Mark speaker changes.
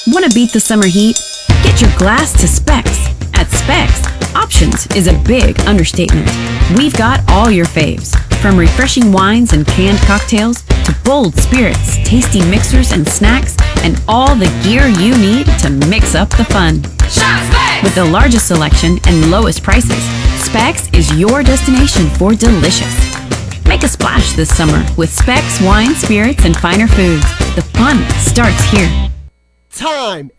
Speaker 1: Want to beat the summer heat? Get your glass to Specs. At Specs, options is a big understatement. We've got all your faves, from refreshing wines and canned cocktails to bold spirits, tasty mixers and snacks, and all the gear you need to mix up the fun.
Speaker 2: Shop Specs!
Speaker 1: With the largest selection and lowest prices, Specs is your destination for delicious. Make a splash this summer with Specs wine, spirits, and finer foods. The fun starts here.
Speaker 3: Time